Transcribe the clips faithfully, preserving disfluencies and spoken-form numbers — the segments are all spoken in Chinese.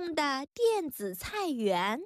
中的电子菜园。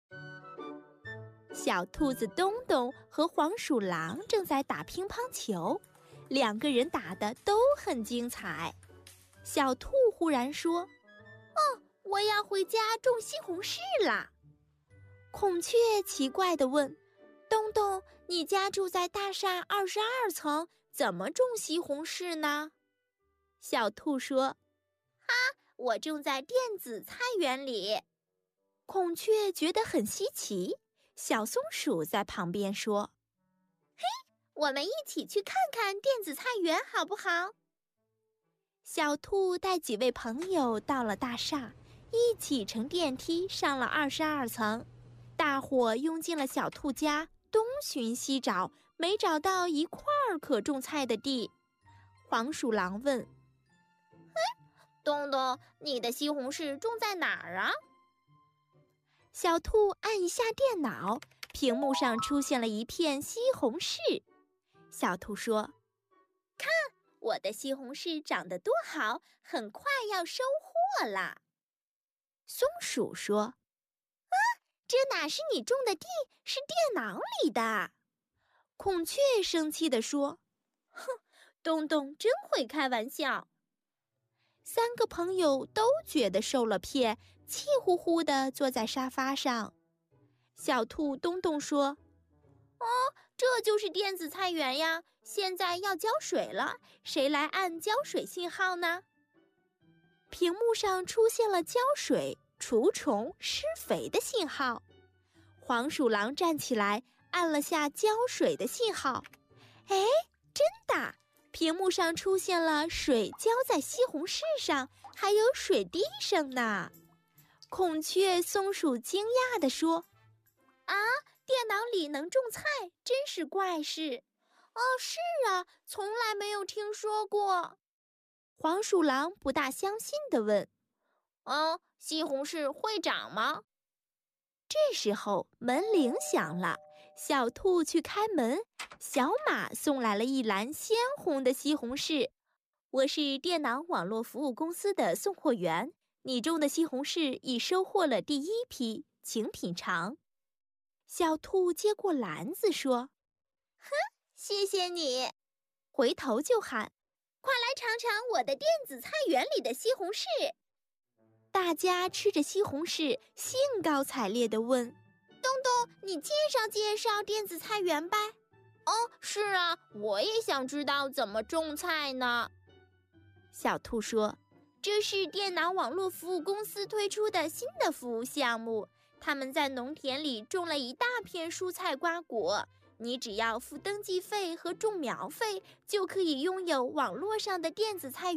小兔子东东和黄鼠狼正在打乒乓球，两个人打得都很精彩。小兔忽然说：“哦，我要回家种西红柿啦！”孔雀奇怪地问：“东东，你家住在大厦二十二层，怎么种西红柿呢？”小兔说：“哈，我种在电子菜园里。”孔雀觉得很稀奇。小松鼠在旁边说：“嘿，我们一起去看看电子菜园好不好？”小兔带几位朋友到了大厦，一起乘电梯上了二十二层。大伙拥进了小兔家，东寻西找，没找到一块可种菜的地。黄鼠狼问：“嘿，东东，你的西红柿种在哪儿啊？”小兔按一下电脑，屏幕上出现了一片西红柿。小兔说：“看，我的西红柿长得多好，很快要收获啦。”松鼠说：“啊，这哪是你种的地，是电脑里的。”孔雀生气地说：“哼，东东真会开玩笑。”三个朋友都觉得受了骗，气呼呼地坐在沙发上。小兔东东说：“哦，这就是电子菜园呀，现在要浇水了，谁来按浇水信号呢？”屏幕上出现了浇水、除虫、施肥的信号。黄鼠狼站起来，按了下浇水的信号。哎，真的！屏幕上出现了水浇在西红柿上，还有水滴声呢。孔雀、松鼠惊讶地说：“啊，电脑里能种菜，真是怪事。”“哦，是啊，从来没有听说过。”黄鼠狼不大相信地问：“哦，西红柿会长吗？”这时候门铃响了，小兔去开门，小马送来了一篮鲜红的西红柿。“我是电脑网络服务公司的送货员，你种的西红柿已收获了第一批，请品尝。”小兔接过篮子说：“哼，谢谢你。”回头就喊：“快来尝尝我的电子菜园里的西红柿！”大家吃着西红柿，兴高采烈地问：“东东，你介绍介绍电子菜园吧。”“哦，是啊，我也想知道怎么种菜呢。”小兔说：“这是电脑网络服务公司推出的新的服务项目，他们在农田里种了一大片蔬菜瓜果，你只要付登记费和种苗费，就可以拥有网络上的电子菜园。”